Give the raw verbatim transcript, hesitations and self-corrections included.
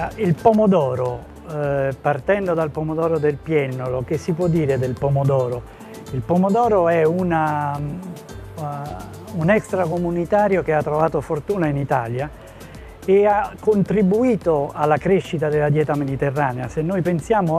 Allora, il pomodoro, eh, partendo dal pomodoro del Piennolo, che si può dire del pomodoro? Il pomodoro è una, uh, un extracomunitario che ha trovato fortuna in Italia e ha contribuito alla crescita della dieta mediterranea. Se noi pensiamo